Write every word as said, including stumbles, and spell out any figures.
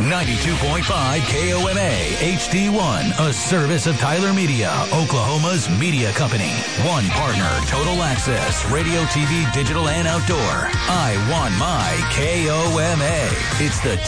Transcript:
ninety-two point five K O M A H D one, a service of Tyler Media, Oklahoma's media company. One partner, Total Access, radio, T V, digital, and outdoor. I want my K O M A. It's the